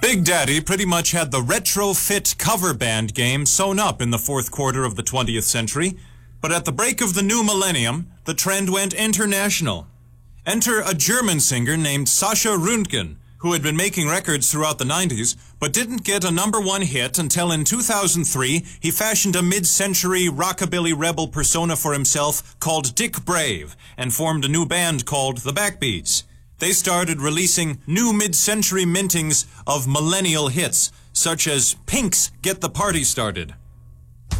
Big Daddy pretty much had the retrofit cover band game sewn up in the fourth quarter of the 20th century, but at the break of the new millennium, the trend went international. Enter a German singer named Sascha Ründgen, who had been making records throughout the 90s, but didn't get a #1 hit until in 2003 he fashioned a mid-century rockabilly rebel persona for himself called Dick Brave and formed a new band called the Backbeats. They started releasing new mid-century mintings of millennial hits, such as Pink's Get the Party Started.